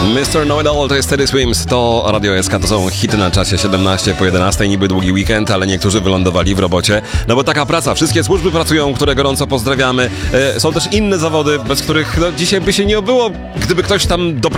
Mr. Know-It-All to jest Teddy Swims, to Radio SK, to są hity na czasie 17 po 11, niby długi weekend, ale niektórzy wylądowali w robocie, no bo taka praca, wszystkie służby pracują, które gorąco pozdrawiamy. Są też inne zawody, bez których dzisiaj by się nie obyło, gdyby ktoś tam do pracy